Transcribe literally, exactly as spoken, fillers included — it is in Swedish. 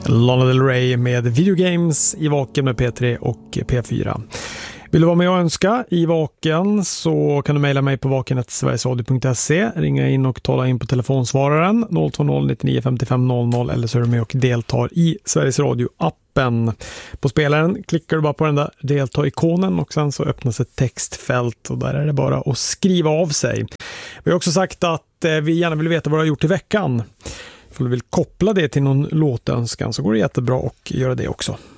Lana Del Rey med Video Games i Vaken med P tre och P fyra. Vill du vara med och önska i Vaken så kan du mejla mig på vaken snabel-a sverigesradio punkt se, ringa in och tala in på telefonsvararen noll två noll nio nio fem fem noll noll eller så är du med och deltar i Sveriges Radio-appen. På spelaren klickar du bara på den där delta-ikonen och sen så öppnas ett textfält och där är det bara att skriva av sig. Vi har också sagt att vi gärna vill veta vad du har gjort i veckan. Om du vill koppla det till någon låtönskan så går det jättebra att göra det också.